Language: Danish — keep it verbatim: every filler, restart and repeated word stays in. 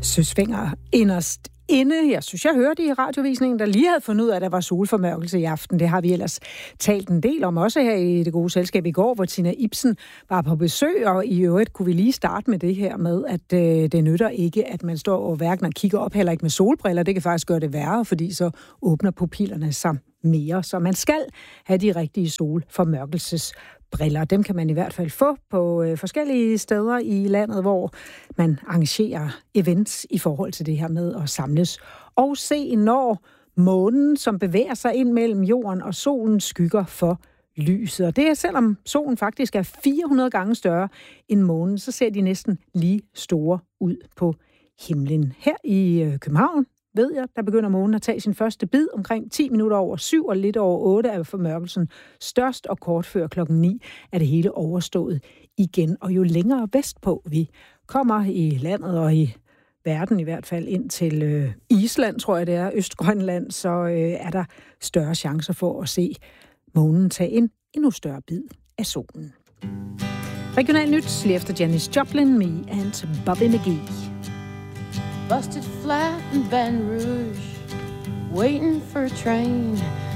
Søsvinger inderst inde. Jeg synes, jeg hørte i radiovisningen, der lige havde fundet ud af, at der var solformørkelse i aften. Det har vi ellers talt en del om, også her i Det Gode Selskab i går, hvor Tina Ibsen var på besøg, og i øvrigt kunne vi lige starte med det her med, at øh, det nytter ikke, at man står og hverken og kigger op, heller ikke med solbriller. Det kan faktisk gøre det værre, fordi så åbner pupillerne sig mere. Så man skal have de rigtige solformørkelsesbriller. Dem kan man i hvert fald få på øh, forskellige steder i landet, hvor man arrangerer events i forhold til det her med at samles og se, når månen, som bevæger sig ind mellem jorden og solen, skygger for lyset. Og det er, selvom solen faktisk er fire hundrede gange større end månen, så ser de næsten lige store ud på himlen. Her i øh, København, ved jeg, der begynder månen at tage sin første bid omkring ti minutter over syv, og lidt over otte er formørkelsen størst, og kort før klokken ni er det hele overstået igen. Og jo længere vestpå vi kommer i landet og i verden i hvert fald ind til øh, Island, tror jeg det er, Østgrønland, så øh, er der større chancer for at se månen tage en endnu større bid af solen. Regional nyt lige efter Janis Joplin, Me and Bobby McGee. Busted flat in Baton Rouge, waiting for a train.